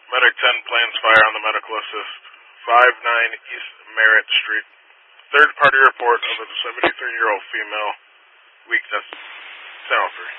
Medic 10 plans fire on the medical assist. 59 East Merritt Street. Third party report of a 73-year-old female. Weakness. 1003.